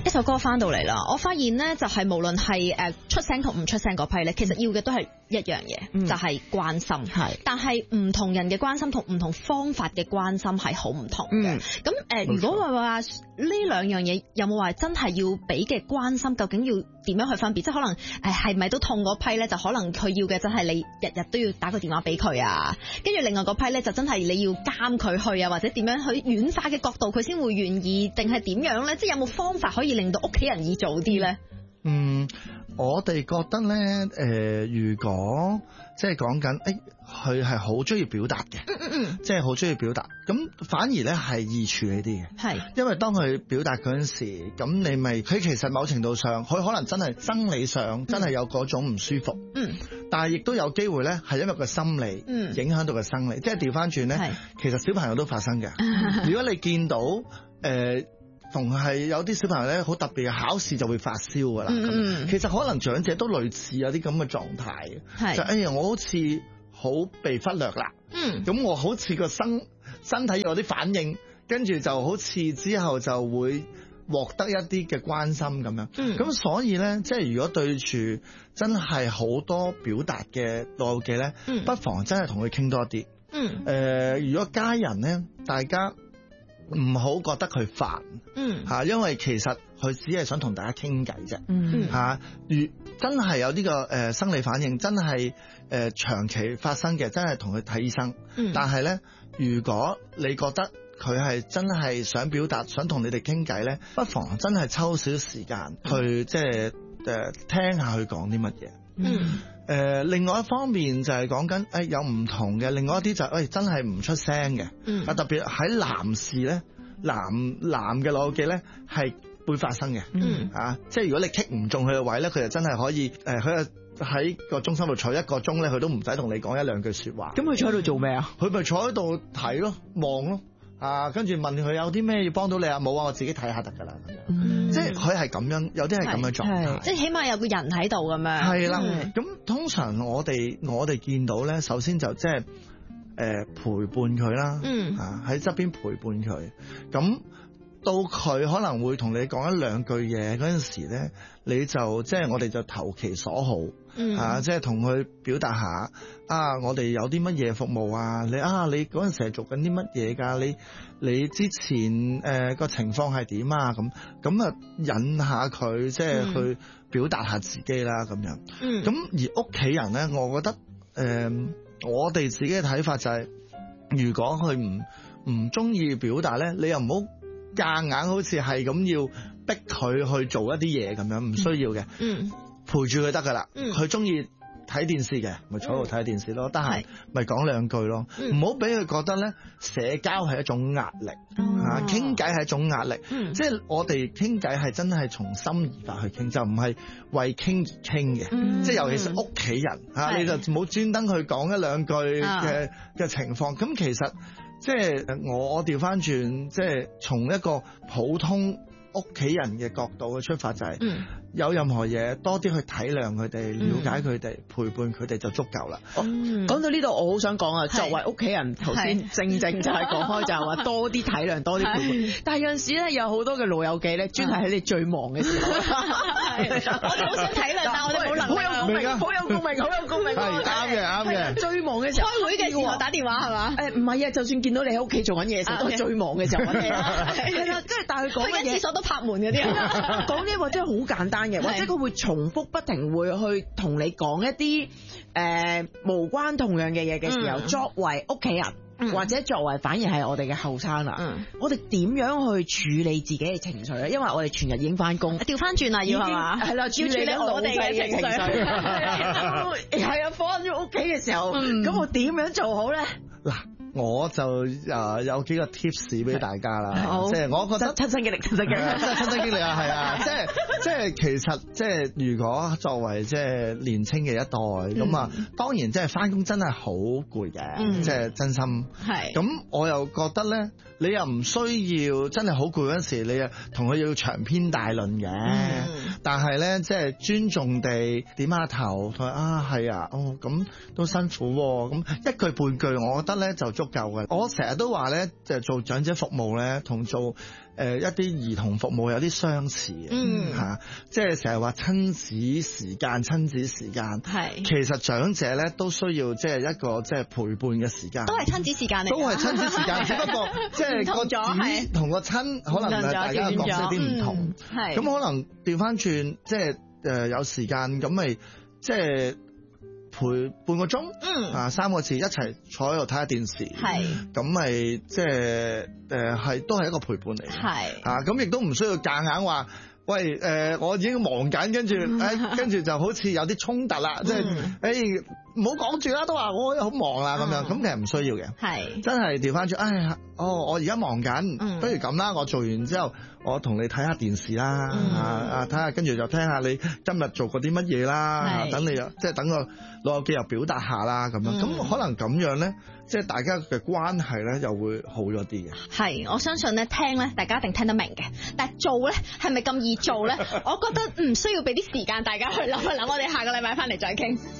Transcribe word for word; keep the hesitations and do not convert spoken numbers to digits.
一首歌翻到嚟啦，我發現咧就係無論係誒出聲同唔出聲嗰批咧，其實要嘅都係一樣嘢，嗯、就係關心。係，但係唔同人嘅關心同唔同方法嘅關心係好唔同嘅。咁、嗯、誒、呃，如果話話呢兩樣嘢有冇話真係要俾嘅關心，究竟要點樣去分別？即係可能誒係咪都痛嗰批咧，就可能佢要嘅真係你日日都要打個電話俾佢啊，跟住另外嗰批咧就真係你要監佢去啊，或者點樣去軟化嘅角度佢先會願意，定係點樣咧？即係有冇方法可以令到屋企人易做啲咧？ 嗯，我哋覺得咧，誒、呃，如果即係講緊，誒、欸，佢係好中意表達嘅，嗯嗯嗯，即係好中意表達，咁反而咧係易處理啲嘅，係，因為當佢表達嗰陣時，咁你咪，佢其實某程度上，佢可能真係生理上真係有嗰種唔舒服，嗯，但係亦都有機會咧，係因為個心理，嗯，影響到個生理，嗯、即係調翻轉咧，其實小朋友都發生嘅，如果你見到，誒、呃。同係有啲小朋友咧，好特別嘅考試就會發燒噶啦。嗯，其實可能長者都類似有啲咁嘅狀態嘅，就哎呀，我好似好被忽略啦。嗯，咁我好似個身身體有啲反應，跟住就好似之後就會獲得一啲嘅關心咁樣。嗯，咁所以咧，即係如果對住真係好多表達嘅老友記咧，嗯，不妨真係同佢傾多啲。嗯，誒、呃，如果家人咧，大家。唔好覺得佢煩，嗯吓，因為其實佢只係想同大家傾偈啫，嗯吓，如真係有呢個誒生理反應，真係誒長期發生嘅，真係同佢睇醫生。嗯，但係咧，如果你覺得佢係真係想表達，想同你哋傾偈咧，不妨真係抽少少時間去即係誒聽下佢講啲乜嘢。嗯，誒、呃，另外一方面就係講緊誒有唔同嘅，另外一啲就係、是、誒、哎、真係唔出聲嘅，嗯，啊特別喺男士咧，男男嘅老友記咧係會發生嘅，嗯，啊，即係如果你棘唔中佢嘅位咧，佢就真係可以誒，佢喺個中心度坐一個鐘咧，佢都唔使同你講一兩句說話。咁佢坐喺度做咩啊？佢咪坐喺度睇咯，望咯。啊，跟住問佢有啲咩要幫到你啊？冇啊，我自己睇下得噶啦，咁樣，嗯，即係佢係咁樣，有啲係咁嘅狀態， 即係起碼有個人喺度咁樣。 係啦，咁、嗯、通常我哋我哋見到咧，首先就即係誒陪伴佢啦，嗯，啊喺側邊陪伴佢，咁到佢可能會同你講一兩句嘢嗰陣時咧，你就即係我哋就投其所好。嗯，啊，即係同佢表達下啊，我哋有啲乜嘢服務啊？你啊，你嗰陣時係做緊啲乜嘢噶？你你之前誒個、呃、情況係點啊？咁咁啊，引下佢即係去表達下自己啦，咁樣。嗯，咁而屋企人咧，我覺得誒、呃，我哋自己嘅睇法就係、是，如果佢唔唔中意表達咧，你又唔好夾硬好似係咁要逼佢去做一啲嘢咁樣，唔需要嘅。嗯。嗯陪住佢得噶啦，佢中意睇電視嘅，咪坐喺度睇電視咯。得閒咪講兩句咯，唔好俾佢覺得咧社交係一種壓力，吓傾偈係一種壓力。嗯、即係我哋傾偈係真係從心而發去傾，就唔係為傾而傾嘅。嗯、即係尤其是屋企人吓，你就冇專登去講一兩句嘅嘅情況。咁、啊、其實即係我我調翻轉，即係從一個普通屋企人嘅角度去出發，就係、是。嗯有任何嘢多啲去體諒佢哋，了解佢哋，陪伴佢哋就足夠啦。 嗯，講到呢度，我好想講啊，作為屋企人，頭先正正就係講開就係話多啲體諒，多啲陪伴。但係有陣時咧，有好多嘅老友記咧，專係喺你最忙嘅時候。我哋好想體諒，但我哋冇能力。好有共鳴，好有共鳴，好有共鳴。 係啱嘅，啱嘅。 最忙嘅時候， 開會嘅時候打電話係嘛？ 誒唔係啊，就算見到你喺屋企做緊嘢時候，都係最忙嘅時候揾你啦。係啦，即係但係佢講嘅嘢， 廁所都拍門嗰啲。 講啲話真係好簡單。或者佢會重複不停會去同你講一啲誒、呃、無關同樣嘅嘢嘅時候，嗯、作為屋企人、嗯、或者作為反而係我哋嘅後生啦，嗯、我哋點樣去處理自己嘅情緒咧？因為我哋全日已經翻工， 調翻轉啦，要係嘛？係啦， 處理我哋嘅情緒，係啊，翻咗屋企嘅時候，咁、嗯、我點樣做好咧？ 嗱。我就誒有幾個 tips 俾大家啦，即係我覺得親身經歷，親身經歷， 真係親身經歷啊，係啊，即係即係其實即係如果作為即係年青嘅一代咁啊，嗯、當然即係翻工真係好攰嘅，即係、嗯、真心係。咁我又覺得咧，你又唔需要真係好攰嗰陣時，你又同佢要長篇大論嘅，嗯、但係咧即係尊重地點下頭，同佢啊係啊，哦咁都辛苦喎，咁一句半句，我覺得咧就足夠嘅。我成日都話咧，就做長者服務咧，同做誒一啲兒童服務有啲相似嘅， 嗯嚇，即係成日話親子時間、親子時間， 係其實長者咧都需要即係一個即係陪伴嘅時間， 都係親子時間嚟， 都係親子時間，只不過即係個子同個親可能係大家嘅角色啲唔同， 係咁可能調翻轉，即係誒有時間咁咪即係。陪半個鐘，嗯啊三個字一齊坐喺度睇下電視，係咁咪即係誒係都係一個陪伴嚟嘅，係啊咁亦都唔需要夾硬話，喂誒、呃、我已經忙緊，跟住誒跟住就好似有啲衝突啦，即係誒唔好講住啦，都話我好忙啦咁樣，咁其實唔需要嘅，係真係調翻轉，哎呀哦我而家忙緊，嗯、不如咁啦，我做完之後。我同你睇下電視啦，嗯、啊啊睇下，跟住就聽下你今日做過啲乜嘢啦，等你又即係等個老友記又表達下啦，咁樣，咁、嗯、可能咁樣咧，即係大家嘅關係咧又會好咗啲嘅。係， 我相信咧聽咧，大家一定聽得明嘅，但係做咧係咪咁易做咧？我覺得唔需要俾啲時間大家去諗一諗，我哋下個禮拜翻嚟再傾。